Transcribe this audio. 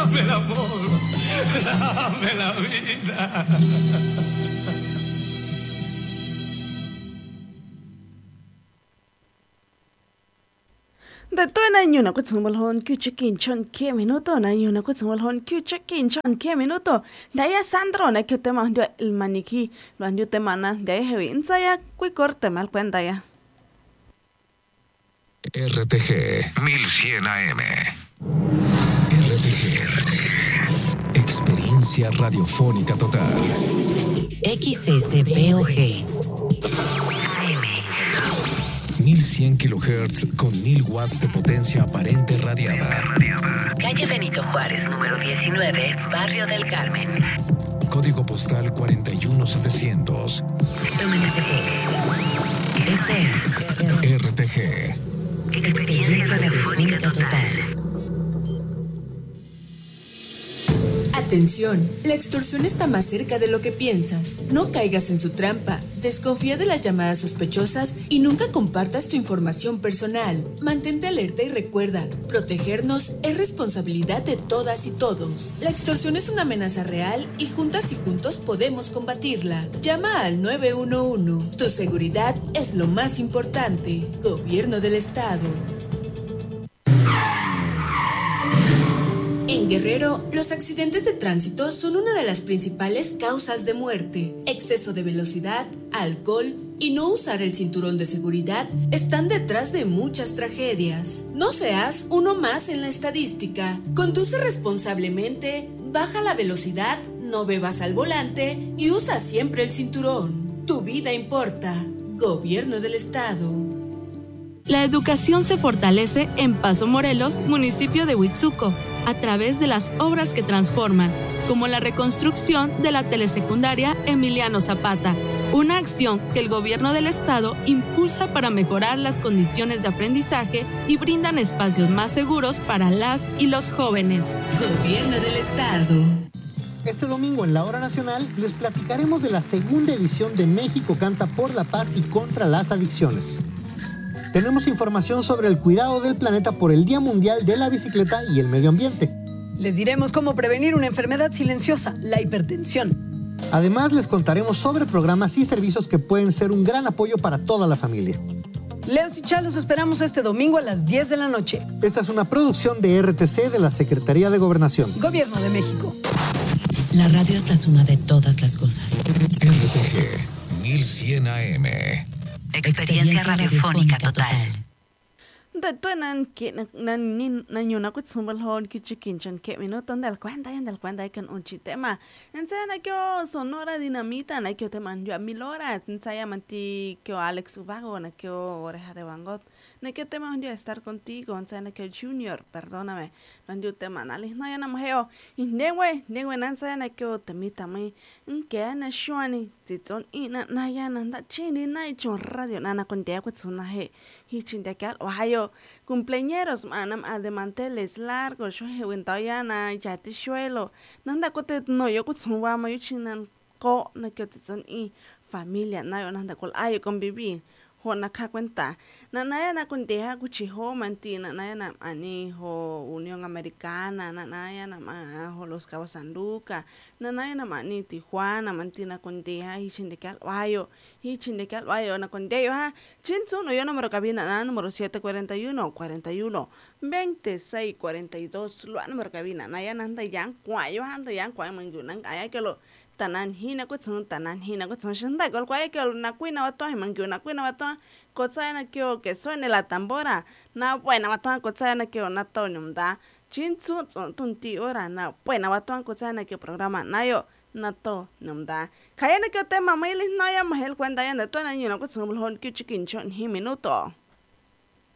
Dame el amor, dame la vida. De tuena nyuna ko tsumbal hon kyuchikin chon ke minuto na nyuna ko tsumbal hon kyuchikin chon ke minuto daya Sandro na que tema ndio el maniki lo ndio tema na daya hewi insaya kui corte mal cuenta ya RTG 1100 AM. RTG. Experiencia radiofónica total. XSPOG 1100 kHz con 1000 watts de potencia aparente radiada. Calle Benito Juárez, número 19, Barrio del Carmen. Código postal 41700. MNTP. Este es RTG. Experiencia radiofónica total. Atención, la extorsión está más cerca de lo que piensas. No caigas en su trampa. Desconfía de las llamadas sospechosas y nunca compartas tu información personal. Mantente alerta y recuerda, protegernos es responsabilidad de todas y todos. La extorsión es una amenaza real y juntas y juntos podemos combatirla. Llama al 911. Tu seguridad es lo más importante. Gobierno del Estado. En Guerrero, los accidentes de tránsito son una de las principales causas de muerte. Exceso de velocidad, alcohol y no usar el cinturón de seguridad están detrás de muchas tragedias. No seas uno más en la estadística. Conduce responsablemente, baja la velocidad, no bebas al volante y usa siempre el cinturón. Tu vida importa. Gobierno del Estado. La educación se fortalece en Paso Morelos, municipio de Huitzuco, a través de las obras que transforman, como la reconstrucción de la telesecundaria Emiliano Zapata, una acción que el gobierno del estado impulsa para mejorar las condiciones de aprendizaje y brindan espacios más seguros para las y los jóvenes. Gobierno del Estado. Este domingo en la Hora Nacional les platicaremos de la segunda edición de México Canta por la Paz y contra las Adicciones. Tenemos información sobre el cuidado del planeta por el Día Mundial de la Bicicleta y el Medio Ambiente. Les diremos cómo prevenir una enfermedad silenciosa, la hipertensión. Además, les contaremos sobre programas y servicios que pueden ser un gran apoyo para toda la familia. Leos y Chalos esperamos este domingo a las 10 de la noche. Esta es una producción de RTC de la Secretaría de Gobernación. Gobierno de México. La radio es la suma de todas las cosas. RTG 1100 AM. Experiencia radiofónica total. de tuenan que na nyuna ko tsumbal hon kichikin chan ke minuto del cuenta kan un chitema ensena kyo sonora dinamita na kyo teman yo milora ensaya manti kyo Alex Ubago na kyo oreja de bangot na kyo teman yo estar contigo ensena kyo Junior perdóname no yo teman ali no ya na mheo newe nansaya na kyo temita mai nke na shwani titon ina na ya na chini na ichon radio na kontea ko tsuna he hichindecal Ohio cumpleañeros manam de manteles largos yo hewentayana yatishuelo nanda kote no yo kutsumwa mayu chinan ko na kyotetson I familia na yo nanda kol ayo convivir ho na ka cuenta na naya na kundeha kuchiho mantina naya na ani ho Unión Americana na naya na ma ho Los Cabos San Lucas na naya na mani Tijuana mantina kundeha hichindecal ayo na kundeyo ha chinso no yo número cabina na número 741 41 26 42 lo número cabina naya nanda yang kwayo handa yang kwayo mangunan aya que lo tanan hina ko shanda gol kwaya que na kuina wato mangunan kuina wato kotsa na kyo que suene la tambora na buena wato kotsa na kyo na tonumda chinso tunti ora na buena wato kotsa na kyo programa nayo nato numda kaya na kyo tema mailis na ya mahel kwenda ya na to na yuna ko tsumul hon kyo chikin chon hi minuto